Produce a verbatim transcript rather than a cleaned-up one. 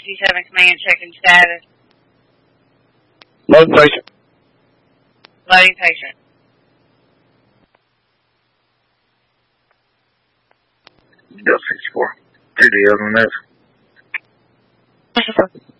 sixty-seven command checking status. Loading patient. Loading patient. Delta sixty-four. two D on this.